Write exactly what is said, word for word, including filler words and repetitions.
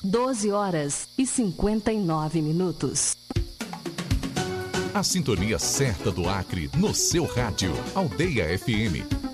doze horas e cinquenta e nove minutos. A sintonia certa do Acre no seu rádio. Aldeia F M.